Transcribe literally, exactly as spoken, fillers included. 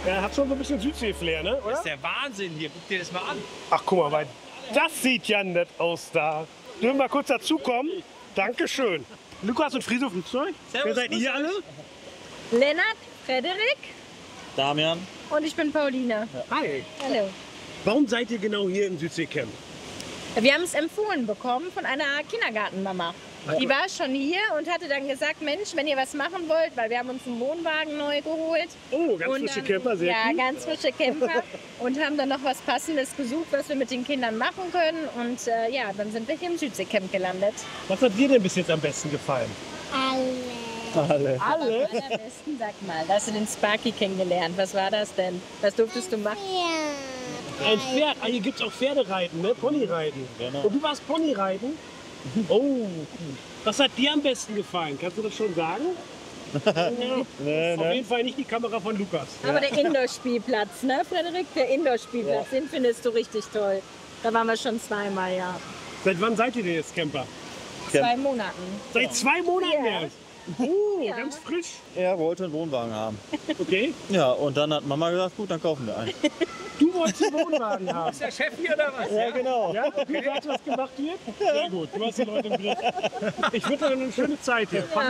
Ja, hat schon so ein bisschen Südsee-Flair, ne? Das Oder? ist der Wahnsinn hier. Guck dir das mal an. Ach, guck mal, weil das sieht ja nett aus da. Dürfen wir mal kurz dazukommen? Dankeschön. Lukas und Friso Flugzeug. Wer Servus, seid grüß ihr euch. alle? Lennart, Frederik Damian. und ich bin Pauline. Hi. Hallo. Warum seid ihr genau hier im Südseecamp? Wir haben es empfohlen bekommen von einer Kindergartenmama. Die war schon hier und hatte dann gesagt, Mensch, wenn ihr was machen wollt, weil wir haben uns einen Wohnwagen neu geholt. Oh, ganz Und frische dann- Camper, sehr Ja, cool. ganz frische Camper. Und haben dann noch was Passendes gesucht, was wir mit den Kindern machen können. Und äh, ja, dann sind wir hier im Südseecamp gelandet. Was hat dir denn bis jetzt am besten gefallen? Alle. Alle. Am allerbesten, sag mal, da hast du den Sparky kennengelernt. Was war das denn? Was durftest du machen? Ein Pferd. Ah, hier gibt es auch Pferdereiten, ne? Ponyreiten. Genau. Und du warst Ponyreiten? Oh, was hat dir am besten gefallen? Kannst du das schon sagen? Ja. Nee, Auf jeden Fall nicht die Kamera von Lukas. Aber der Indoor-Spielplatz, ne, Frederik? Der Indoor-Spielplatz, den findest du richtig toll. Da waren wir schon zweimal, ja. Seit wann seid ihr denn jetzt Camper? Zwei Monaten. Seit zwei Monaten Ja. erst. Oh, Ja. ganz frisch. Er wollte einen Wohnwagen haben. Okay. Ja, und dann hat Mama gesagt, gut, dann kaufen wir einen. Du wolltest einen Wohnwagen haben. Ist der Chef hier oder was? Ja, genau. Ja, du sagst, was gemacht wird? Sehr gut, du hast die Leute im Griff. Ich wünsche dir eine schöne Zeit hier.